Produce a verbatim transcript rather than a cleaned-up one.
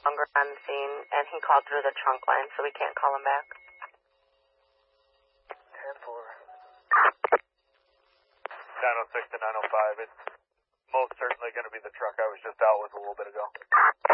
longer on the scene, and he called through the trunk line, so we can't call him back. ten four. nine oh six to nine oh five. It's most certainly going to be the truck I was just out with a little bit ago.